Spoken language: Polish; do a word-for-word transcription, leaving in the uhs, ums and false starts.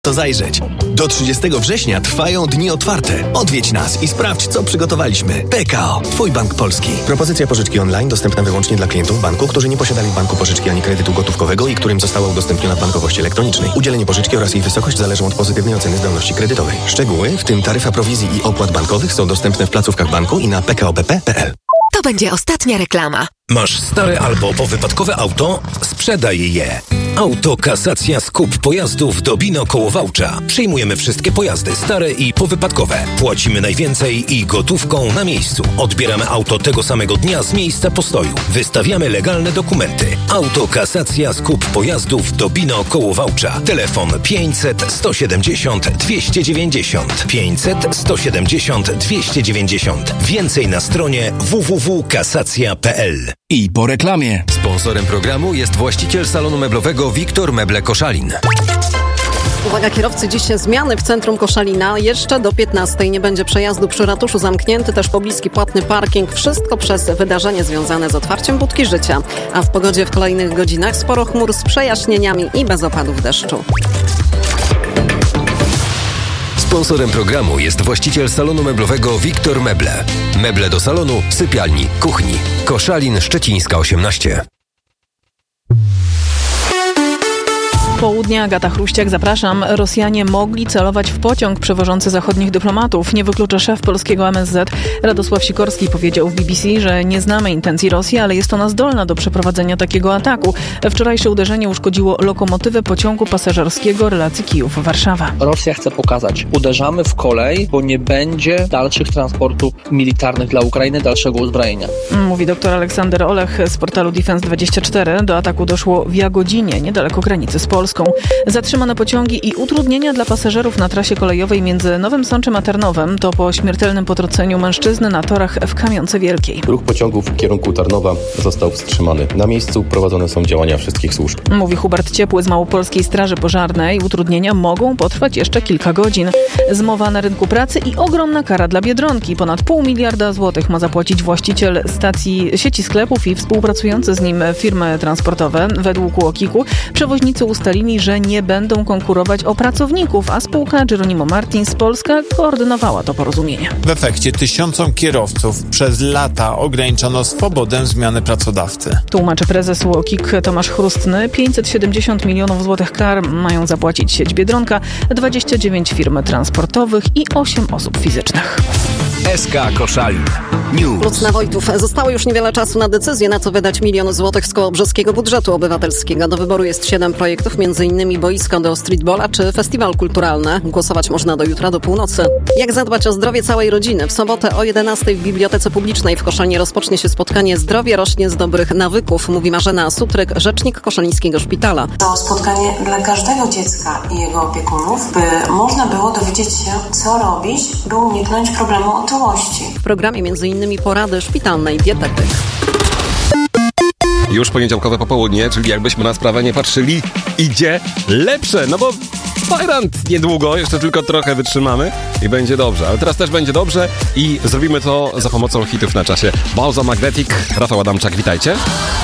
To zajrzeć. Do trzydziestego września trwają dni otwarte. Odwiedź nas i sprawdź, co przygotowaliśmy. P K O. Twój bank polski. Propozycja pożyczki online dostępna wyłącznie dla klientów banku, którzy nie posiadali w banku pożyczki ani kredytu gotówkowego i którym została udostępniona w bankowości elektronicznej. Udzielenie pożyczki oraz jej wysokość zależą od pozytywnej oceny zdolności kredytowej. Szczegóły, w tym taryfa prowizji i opłat bankowych, są dostępne w placówkach banku i na p k o b p kropka p l. To będzie ostatnia reklama. Masz stare albo powypadkowe auto? Sprzedaj je. Autokasacja Skup Pojazdów do Bino koło Wałcza. Przyjmujemy wszystkie pojazdy stare i powypadkowe. Płacimy najwięcej i gotówką na miejscu. Odbieramy auto tego samego dnia z miejsca postoju. Wystawiamy legalne dokumenty. Autokasacja Skup Pojazdów do Bino koło Wałcza. Telefon pięćset sto siedemdziesiąt dwieście dziewięćdziesiąt. pięćset sto siedemdziesiąt dwieście dziewięćdziesiąt. Więcej na stronie w w w kropka kasacja kropka p l. I po reklamie. Sponsorem programu jest właściciel salonu meblowego Wiktor Meble Koszalin. Uwaga kierowcy, dziś zmiany w centrum Koszalina. Jeszcze do piętnastej nie będzie przejazdu przy ratuszu, zamknięty też pobliski płatny parking. Wszystko przez wydarzenie związane z otwarciem Budki Życia. A w pogodzie w kolejnych godzinach sporo chmur z przejaśnieniami i bez opadów deszczu. Sponsorem programu jest właściciel salonu meblowego Wiktor Meble. Meble do salonu, sypialni, kuchni. Koszalin, Szczecińska osiemnaście. Południe, Agata Chruściak, zapraszam. Rosjanie mogli celować w pociąg przewożący zachodnich dyplomatów. Nie wyklucza szef polskiego M S Z Radosław Sikorski. Powiedział w B B C, że nie znamy intencji Rosji, ale jest ona zdolna do przeprowadzenia takiego ataku. Wczorajsze uderzenie uszkodziło lokomotywę pociągu pasażerskiego relacji Kijów-Warszawa. Rosja chce pokazać, uderzamy w kolej, bo nie będzie dalszych transportów militarnych dla Ukrainy, dalszego uzbrojenia. Mówi dr Aleksander Olech z portalu Defense dwadzieścia cztery. Do ataku doszło w Jagodzinie, niedaleko granicy z Polską. Zatrzymane pociągi i utrudnienia dla pasażerów na trasie kolejowej między Nowym Sączem a Tarnowem to po śmiertelnym potrąceniu mężczyzny na torach w Kamionce Wielkiej. Ruch pociągów w kierunku Tarnowa został wstrzymany. Na miejscu prowadzone są działania wszystkich służb. Mówi Hubert Ciepły z Małopolskiej Straży Pożarnej. Utrudnienia mogą potrwać jeszcze kilka godzin. Zmowa na rynku pracy i ogromna kara dla Biedronki. Ponad pół miliarda złotych ma zapłacić właściciel stacji sieci sklepów i współpracujące z nim firmy transportowe. Według U O K I-u przewoźnicy ustalili, że nie będą konkurować o pracowników, a spółka Geronimo Martins Polska koordynowała to porozumienie. W efekcie tysiącom kierowców przez lata ograniczono swobodę zmiany pracodawcy. Tłumaczy prezes U O K I K Tomasz Chrustny. pięćset siedemdziesiąt milionów złotych kar mają zapłacić sieć Biedronka, dwadzieścia dziewięć firm transportowych i osiem osób fizycznych. S K Koszalin News. Lucna Wojtów. Zostało już niewiele czasu na decyzję, na co wydać milion złotych z kołobrzeskiego budżetu obywatelskiego. Do wyboru jest siedem projektów, między innymi boisko do streetballa czy festiwal kulturalny. Głosować można do jutra do północy. Jak zadbać o zdrowie całej rodziny? W sobotę o jedenastej w Bibliotece Publicznej w Koszalinie rozpocznie się spotkanie Zdrowie rośnie z dobrych nawyków, mówi Marzena Sutryk, rzecznik Koszalińskiego Szpitala. To spotkanie dla każdego dziecka i jego opiekunów, by można było dowiedzieć się, co robić, by uniknąć problemu otyłości. W programie między innymi porady szpitalnej dietetyk. Już poniedziałkowe popołudnie, czyli jakbyśmy na sprawę nie patrzyli, idzie lepsze, no bo Fajrant niedługo, jeszcze tylko trochę wytrzymamy i będzie dobrze, ale teraz też będzie dobrze i zrobimy to za pomocą hitów na czasie. Bauza Magnetic, Rafał Adamczak, witajcie.